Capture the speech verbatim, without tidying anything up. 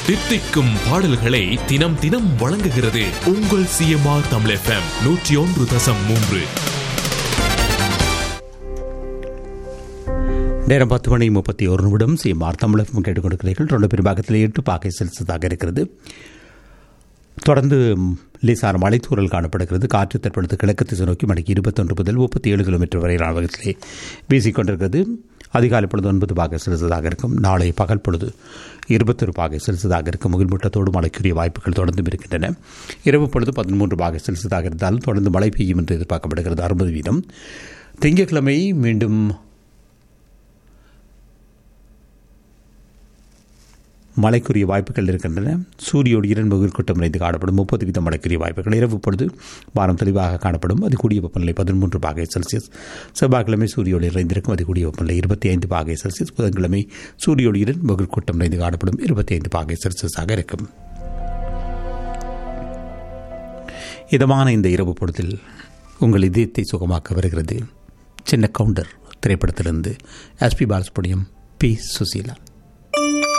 தித்திக்கும் பாடல்களை தினம் தினம் வழங்குகிறது உங்கள் சிஎம்ஆர் தமிழ் எஃப்எம் நூற்றி ஒன்று தசம் மூன்று. நேரம் பத்து மணி முப்பத்தி ஒரு நிமிடம். சிஎம்ஆர் தமிழ் எஃப்எம் கேட்டுக்கொண்டிருக்கிறீர்கள். ரெண்டு பெரும்பாகத்தில் எட்டு பாகை செல்சியஸாக இருக்கிறது. தொடர்ந்து லேசான மலைத்தூரல் காணப்படுகிறது. காற்று தற்பொழுது கிழக்கு திசை நோக்கி மணிக்கு இருபத்தொன்று முதல் முப்பத்தி ஏழு கிலோமீட்டர் வரையிலான வேகத்திலே வீசிக்கொண்டிருக்கிறது. அதிகாலை பொழுது ஒன்பது பாகை செல்சியஸாக இருக்கும். நாளை பகல் பொழுது இருபத்தொரு பாகை செல்சியஸாக இருக்கும். முகில்மூட்டத்தோடு மழைக்குரிய வாய்ப்புகள் தொடர்ந்து இருக்கின்றன. இரவு பொழுது பதிமூன்று பாகை செல்சியஸாக இருந்தாலும் தொடர்ந்து மழை பெய்யும் என்று எதிர்பார்க்கப்படுகிறது. அறுபது வீதம். திங்கட்கிழமை மீண்டும் மழைக்குரிய வாய்ப்புகள் இருக்கின்றன. சூரியோடு இரண்டு முகில்கூட்டம் நிறைந்து காணப்படும். முப்பது வீதம் மழைக்குரிய வாய்ப்புகள். இரவு பொழுது வானம் தெளிவாக காணப்படும். அது கூடிய வெப்பநிலை பதிமூன்று பாகை செல்சியஸ். செவ்வாய்க்கிழமை சூரியோடு நிறைந்திருக்கும். அது கூடிய வெப்பநிலை இருபத்தி ஐந்து பாகை செல்சியஸ். புதன்கிழமை சூரியோடு இரண்டு முகில்கூட்டம் நிறைந்து காணப்படும். இருபத்தி ஐந்து பாகை செல்சியஸாக இருக்கும். இதமான இந்த இரவு பொழுதில் உங்கள் இதயத்தை சுகமாக்க வருகிறது சின்ன கவுண்டர் திரைப்படத்திலிருந்து எஸ்பி பாலசுப்ரமணியம், பி சுசீலா.